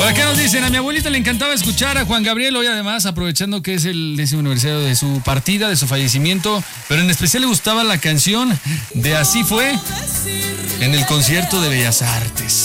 Por acá nos dicen, a mi abuelita le encantaba escuchar a Juan Gabriel, hoy además, aprovechando que es el 10º aniversario de su partida, de su fallecimiento, pero en especial le gustaba la canción de Así Fue en el concierto de Bellas Artes.